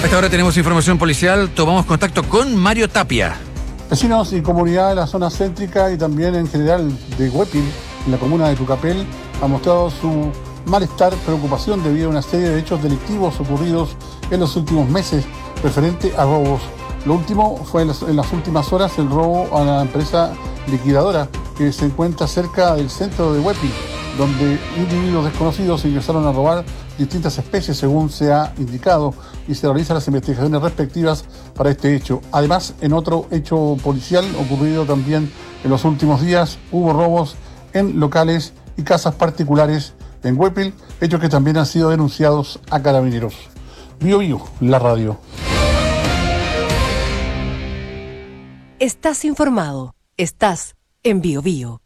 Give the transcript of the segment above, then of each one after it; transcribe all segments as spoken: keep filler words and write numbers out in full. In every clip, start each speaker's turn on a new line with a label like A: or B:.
A: A esta hora tenemos información policial, tomamos contacto con Mario Tapia.
B: Vecinos y comunidad de la zona céntrica y también en general de Huépil, en la comuna de Tucapel, han mostrado su malestar, preocupación debido a una serie de hechos delictivos ocurridos en los últimos meses referente a robos. Lo último fue en las, en las últimas horas el robo a la empresa liquidadora que se encuentra cerca del centro de Huépil, donde individuos desconocidos ingresaron a robar distintas especies según se ha indicado y se realizan las investigaciones respectivas para este hecho. Además, en otro hecho policial ocurrido también en los últimos días, hubo robos en locales y casas particulares en Huépil, hechos que también han sido denunciados a Carabineros. Bio Bio, la radio.
C: Estás informado. Estás en Bio Bio.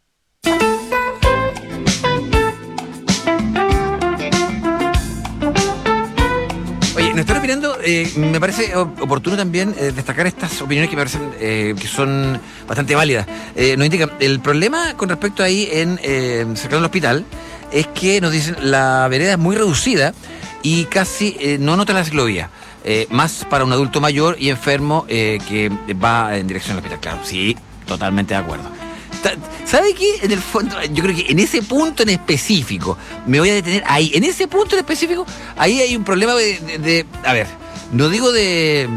A: Oye, nos están opinando, eh, me parece oportuno también eh, destacar estas opiniones que me parecen eh, que son bastante válidas. Eh, nos indican, el problema con respecto ahí en eh, cercano al hospital es que nos dicen la vereda es muy reducida y casi eh, no nota la ciclovía. Eh, más para un adulto mayor y enfermo eh, que va en dirección al hospital. Claro, sí, totalmente de acuerdo. ¿Sabe qué? En el fondo, yo creo que en ese punto en específico, me voy a detener ahí, en ese punto en específico, ahí hay un problema de, de, de a ver, no digo de,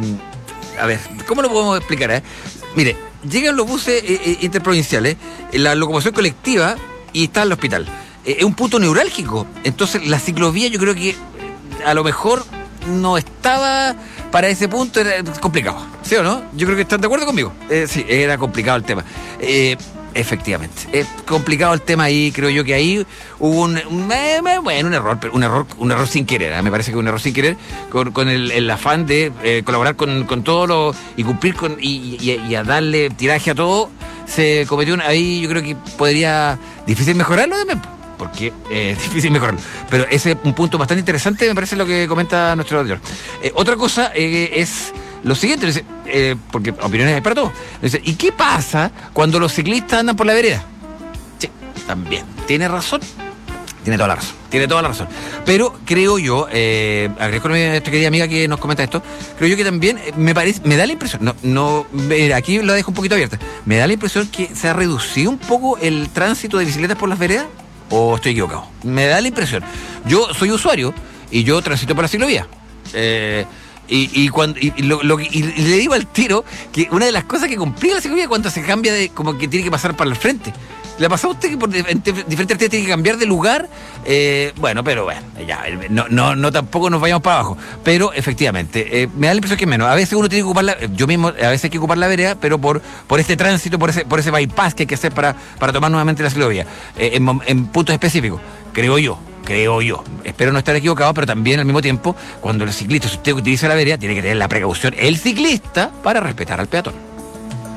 A: a ver, ¿cómo lo podemos explicar? Eh? Mire, llegan los buses eh, interprovinciales, la locomoción colectiva y está el hospital. Eh, es un punto neurálgico, entonces la ciclovía yo creo que a lo mejor no estaba para ese punto, era complicado, ¿sí o no? Yo creo que están de acuerdo conmigo. Eh, sí, era complicado el tema. Eh, efectivamente, es complicado el tema ahí, creo yo que ahí hubo un, un eh, bueno, un error, pero un error, un error sin querer, ¿eh? Me parece que un error sin querer, con, con el, el afán de eh, colaborar con, con todo lo, y cumplir con, y, y, y a darle tiraje a todo, se cometió un, ahí yo creo que podría difícil mejorarlo también, porque eh, es difícil mejorarlo. Pero ese es un punto bastante interesante, me parece lo que comenta nuestro auditor. Eh, otra cosa eh, es lo siguiente, dice, eh, porque opiniones hay para todos. Dice, ¿y qué pasa cuando los ciclistas andan por la vereda? Sí, también. ¿Tiene razón? Tiene toda la razón. Tiene toda la razón. Pero creo yo, eh, agradezco a nuestra querida amiga que nos comenta esto, creo yo que también eh, me parece, me da la impresión, no, no, mira, aquí lo dejo un poquito abierta, me da la impresión que se ha reducido un poco el tránsito de bicicletas por las veredas. ¿O estoy equivocado? Me da la impresión. Yo soy usuario y yo transito por la ciclovía. Eh, y, y, cuando, y, y, lo, lo, y, y le digo al tiro que una de las cosas que complica la ciclovía es cuando se cambia de, como que tiene que pasar para el frente. ¿Le ha pasado a usted que por diferentes artistas tiene que cambiar de lugar? Eh, bueno, pero bueno, ya, no, no, no tampoco nos vayamos para abajo. Pero efectivamente, eh, me da la impresión que es menos. A veces uno tiene que ocupar la, yo mismo, a veces hay que ocupar la vereda, pero por, por este tránsito, por ese, por ese bypass que hay que hacer para, para tomar nuevamente la ciclovía. Eh, en, en puntos específicos, creo yo. Creo yo, espero no estar equivocado, pero también al mismo tiempo, cuando el ciclista, si usted utiliza la vereda, tiene que tener la precaución, el ciclista, para respetar al peatón.